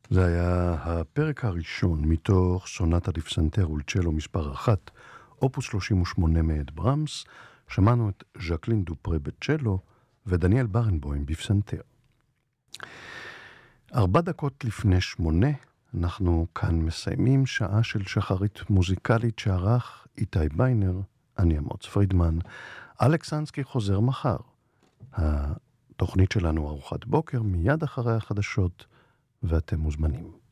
זה היה הפרק הראשון מתוך סונטה לפסנתר ולצ'לו מספר 1, אופוס 38 מאת ברמס. שמענו את ז'קלין דופרה בצ'לו ודניאל ברנבוים בפסנתר. 4 דקות לפני 8 אנחנו כאן מסיימים שעה של שחרית מוזיקלית שערך איתי ביינר, אני אמוץ פרידמן. אלכס אנסקי חוזר מחר. התוכנית שלנו ארוחת בוקר מיד אחרי החדשות, ואתם מוזמנים.